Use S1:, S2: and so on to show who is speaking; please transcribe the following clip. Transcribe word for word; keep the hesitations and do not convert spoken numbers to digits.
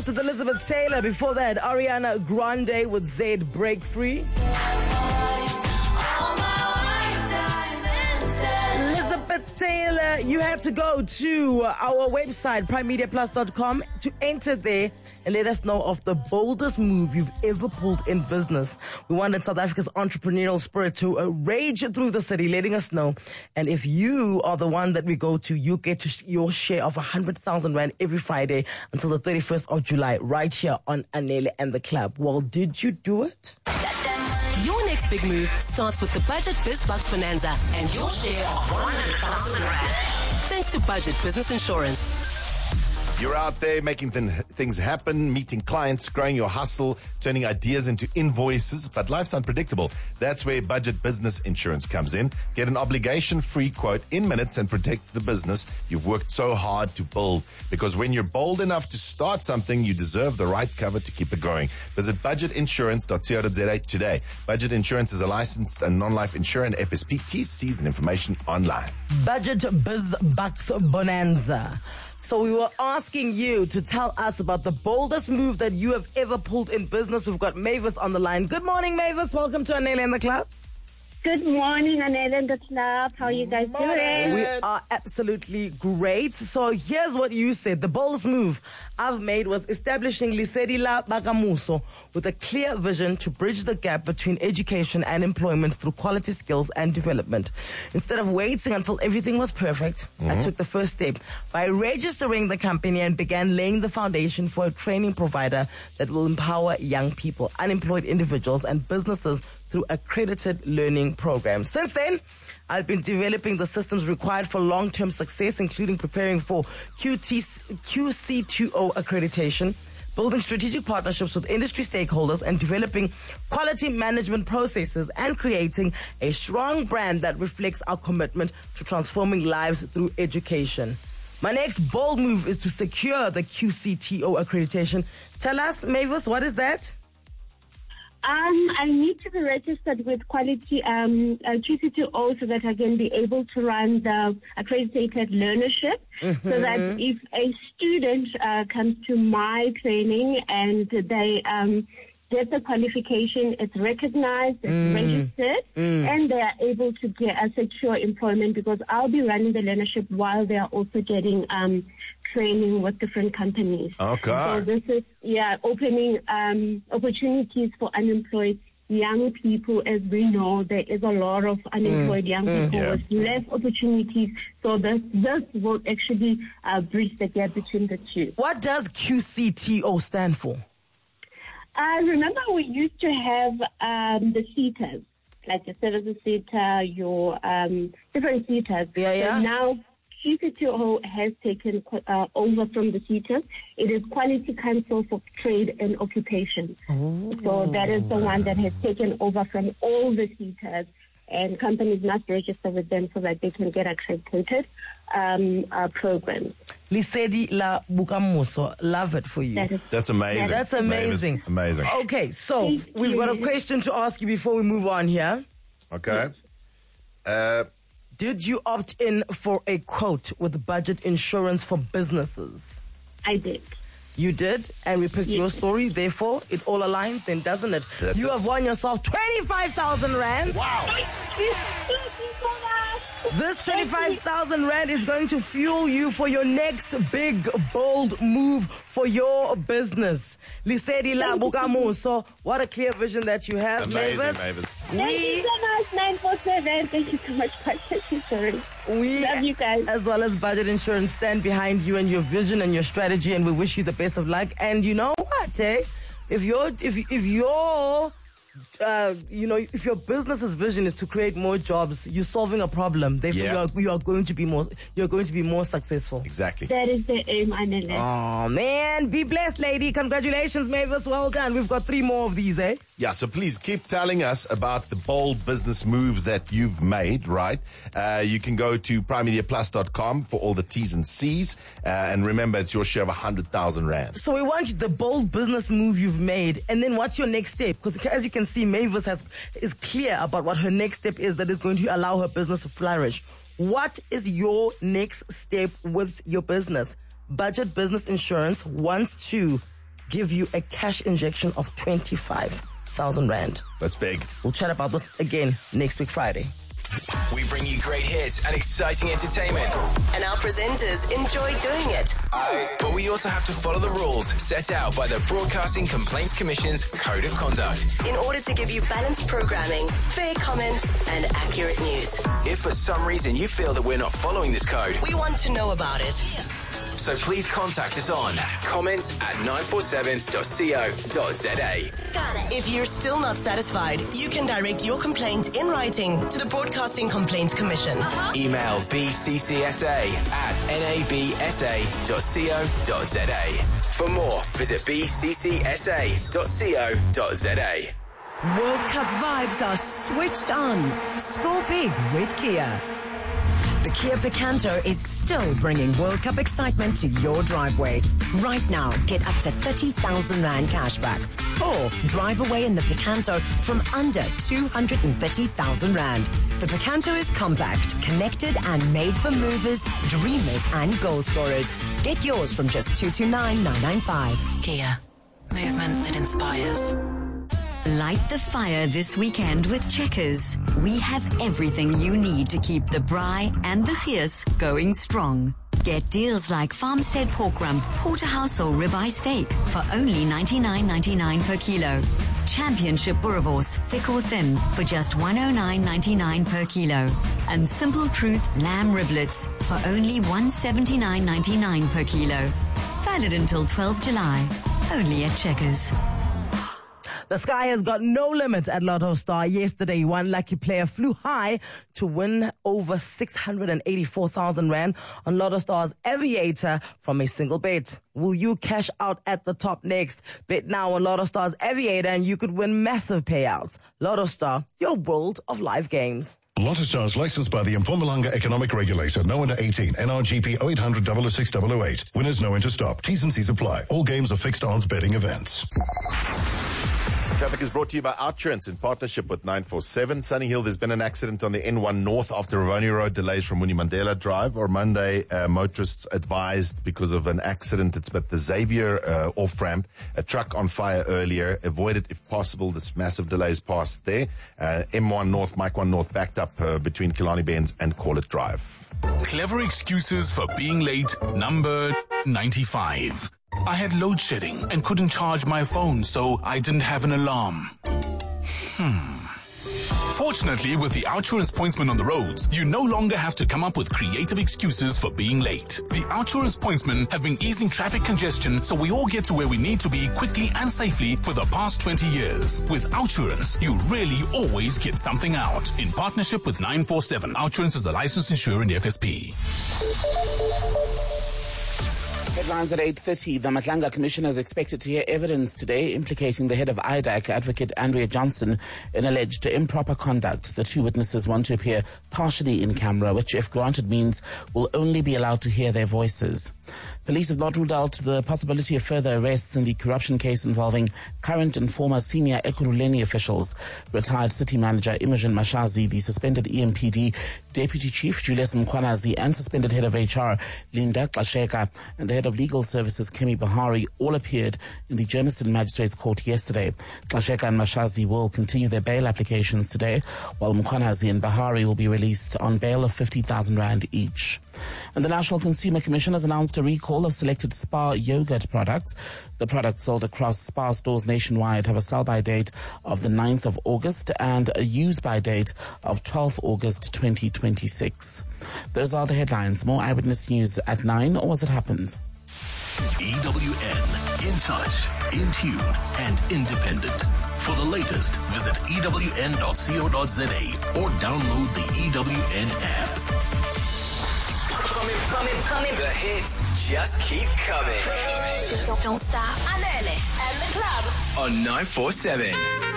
S1: after the Elizabeth Taylor. Before that, Ariana Grande with Zed Break Free. Elizabeth Taylor, you had to go to our website, prime media plus dot com, to enter there and let us know of the boldest move you've ever pulled in business. We wanted South Africa's entrepreneurial spirit to uh, rage through the city, letting us know. And if you are the one that we go to, you'll get to sh- your share of one hundred thousand Rand every Friday until the thirty-first of July, right here on Anele and the Club. Well, did you do it?
S2: Your next big move starts with the Budget Biz Bucks Bonanza and your share of one hundred thousand Rand. Thanks to Budget Business Insurance.
S3: You're out there making th- things happen, meeting clients, growing your hustle, turning ideas into invoices, but life's unpredictable. That's where Budget Business Insurance comes in. Get an obligation-free quote in minutes and protect the business you've worked so hard to build. Because when you're bold enough to start something, you deserve the right cover to keep it going. Visit budget insurance dot co dot za today. Budget Insurance is a licensed and non-life insurer and F S P. T Cs and information online.
S1: Budget Biz Bucks Bonanza. So we were asking you to tell us about the boldest move that you have ever pulled in business. We've got Mavis on the line. Good morning, Mavis. Welcome to Anele and the Club.
S4: Good morning, Anele and the Club. How are you guys doing?
S1: We are absolutely great. So here's what you said. The boldest move I've made was establishing Lesedi La Bakamoso with a clear vision to bridge the gap between education and employment through quality skills and development. Instead of waiting until everything was perfect, mm-hmm. I took the first step by registering the company and began laying the foundation for a training provider that will empower young people, unemployed individuals, and businesses through accredited learning programs. Since then, I've been developing the systems required for long-term success, including preparing for Q T, Q C two O accreditation, building strategic partnerships with industry stakeholders, and developing quality management processes, and creating a strong brand that reflects our commitment to transforming lives through education. My next bold move is to secure the Q C T O accreditation. Tell us, Mavis, what is that?
S4: Um, I need to be registered with quality um, uh, Q C two O so that I can be able to run the accredited learnership. Mm-hmm. So that if a student uh, comes to my training and they um, get the qualification, it's recognized, it's mm. registered, mm. and they are able to get a secure employment, because I'll be running the learnership while they are also getting um, training with different companies.
S3: Okay.
S4: So this is, yeah, opening um, opportunities for unemployed young people. As we know, there is a lot of unemployed mm. young people mm. yeah. with less opportunities. So this, this will actually uh, bridge the gap between the two.
S1: What does Q C T O stand for?
S4: Uh, remember, we used to have um, the seaters, like your services seater, your um, different seaters.
S1: Yeah, yeah.
S4: So now Q C two O has taken uh, over from the seaters. It is Quality Council for Trade and Occupation. Oh. So that is the one that has taken over from all the seaters, and companies must register with them so that they can get accredited um, uh, programs.
S1: Lesedi La Bakamoso, love it for you.
S4: That is,
S3: That's amazing.
S1: That's amazing.
S3: Mavis, amazing.
S1: Okay, so
S4: Thank
S1: we've
S4: you.
S1: got a question to ask you before we move on here.
S3: Okay. Uh,
S1: Did you opt in for a quote with Budget Insurance for Businesses?
S4: I did.
S1: You did, and we picked
S4: Yes.
S1: your story. Therefore, it all aligns, then, doesn't it?
S3: That's
S1: you
S3: it.
S1: have won yourself twenty-five thousand Rand.
S3: wow.
S4: Thank you so much.
S1: This twenty-five thousand Rand is going to fuel you for your next big, bold move for your business. Lesedi La Bakamoso, what a clear vision that you have,
S3: Amazing,
S1: Mavis.
S3: Mavis.
S4: Thank you so much, nine four seven. Thank you so much, Budget Insurance.
S1: We,
S4: Love you guys.
S1: as well as Budget Insurance, stand behind you and your vision and your strategy, and we wish you the best of luck. And you know what, eh? If your if if your uh, you know, if your business's vision is to create more jobs, you're solving a problem. Therefore,
S3: Yeah.
S1: you, are, you are going to be more you're going to be more successful.
S3: Exactly.
S4: That is the aim, Anele.
S1: Oh man, be blessed, lady. Congratulations, Mavis. Well done. We've got three more of these, eh?
S3: Yeah, so please keep telling us about the bold business moves that you've made, right? Uh, you can go to prime media plus dot com for all the T's and C's. Uh, and remember, it's your share of one hundred thousand Rand.
S1: So we want the bold business move you've made, and then what's your next step? Because as you can see, Mavis has is clear about what her next step is that is going to allow her business to flourish. What is your next step with your business? Budget Business Insurance wants to give you a cash injection of twenty-five thousand rand.
S3: That's big.
S1: We'll chat about this again next week, Friday.
S5: We bring you great hits and exciting entertainment.
S2: And our presenters enjoy doing it.
S5: But we also have to follow the rules set out by the Broadcasting Complaints Commission's Code of Conduct.
S2: In order to give you balanced programming, fair comment, and accurate news.
S5: If for some reason you feel that we're not following this code,
S2: We want to know about it.
S5: so please contact us on comments at nine four seven dot co dot za.
S2: If you're still not satisfied, you can direct your complaint in writing to the Broadcasting Complaints Commission.
S5: Email b c c s a at n a b s a dot co dot za. For more, visit b c c s a dot co dot za.
S6: World Cup vibes are switched on. Score big with Kia. The Kia Picanto is still bringing World Cup excitement to your driveway. Right now, get up to thirty thousand rand cashback. Or drive away in the Picanto from under two hundred thirty thousand rand. The Picanto is compact, connected, and made for movers, dreamers, and goal scorers. Get yours from just two two nine nine nine five.
S2: Kia. Movement that inspires.
S7: Light the fire this weekend with Checkers. We have everything you need to keep the braai and the gees going strong. Get deals like Farmstead pork rump, porterhouse or ribeye steak for only ninety-nine ninety-nine per kilo. Championship boerewors, thick or thin, for just one oh nine ninety-nine per kilo. And Simple Truth lamb riblets for only one seventy-nine ninety-nine per kilo. Valid until twelfth July. Only at Checkers.
S1: The sky has got no limit at Lotto Star. Yesterday, one lucky player flew high to win over six hundred eighty-four thousand rand on Lotto Star's Aviator from a single bet. Will you cash out at the top next? Bet now on Lotto Star's Aviator and you could win massive payouts. Lotto Star, your world of live games.
S8: Lotto Stars licensed by the Mpumalanga Economic Regulator. No under eighteen. N R G P oh eight hundred double oh six double oh eight. Winners know when to stop. T's and C's apply. All games are fixed odds betting events.
S3: Traffic is brought to you by Outsurance in partnership with nine four seven. Sunny Hill, there's been an accident on the N one North after Ravoni Road delays from Muni Mandela Drive. Or Monday, uh, motorists advised because of an accident. It's at the Xavier uh, off-ramp. A truck on fire earlier. Avoid it if possible. This massive delays past there. Uh, M one North, Mike one North backed up uh, between Killarney Benz and Corlett Drive.
S9: Clever excuses for being late, number ninety-five. I had load shedding and couldn't charge my phone, so I didn't have an alarm. Hmm. Fortunately, with the Outsurance pointsman on the roads, you no longer have to come up with creative excuses for being late. The Outsurance pointsmen have been easing traffic congestion so we all get to where we need to be quickly and safely for the past twenty years. With Outsurance, you really always get something out. In partnership with nine four seven, Outsurance is a licensed insurer in the F S P.
S10: Headlines at eight thirty. The Matlanga Commission is expected to hear evidence today implicating the head of I D A C, Advocate Andrea Johnson, in alleged improper conduct. The two witnesses want to appear partially in camera, which, if granted, means will only be allowed to hear their voices. Police have not ruled out the possibility of further arrests in the corruption case involving current and former senior Ekurhuleni officials. Retired City Manager Imogen Mashazi, the suspended E M P D Deputy Chief Julius Mkhwanazi, and suspended Head of H R Linda Xasheka, and the Head of Legal Services Kemi Bahari all appeared in the Germiston Magistrates Court yesterday. Xasheka and Mashazi will continue their bail applications today, while Mkhwanazi and Bahari will be released on bail of fifty thousand rand each. And the National Consumer Commission has announced a recall of selected Spar yogurt products. The products sold across Spar stores nationwide have a sell-by date of the ninth of August and a use-by date of twelfth of August twenty twenty-six. Those are the headlines. More Eyewitness News at nine, or as it happens.
S11: E W N, in touch, in tune, and independent. For the latest, visit E W N dot co dot za or download the E W N app.
S5: Coming, coming, coming. The hits just keep coming.
S2: Don't, don't stop. Anele and the club
S5: On nine four seven.